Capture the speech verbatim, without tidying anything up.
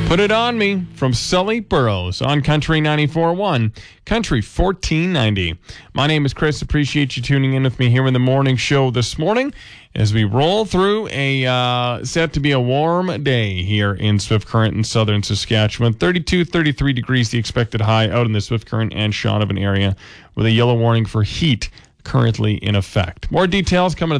Put It On Me from Sully Burrows on Country ninety-four point one, Country fourteen ninety. My name is Chris. Appreciate you tuning in with me here in the morning show this morning as we roll through a uh, set to be a warm day here in Swift Current in southern Saskatchewan. thirty-two, thirty-three degrees the expected high out in the Swift Current and Shaunavon area with a yellow warning for heat currently in effect. More details coming